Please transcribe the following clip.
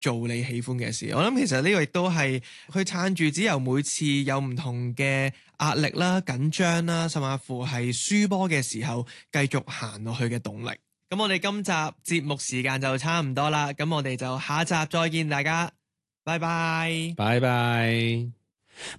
做你喜歡嘅事。我諗其實呢個亦都係去撐住子柔每次有唔同嘅壓力啦、緊張啦，甚至乎係輸波嘅時候繼續行落去嘅動力。咁我哋今集節目時間就差唔多啦，咁我哋就下集再見大家，拜拜。 拜拜。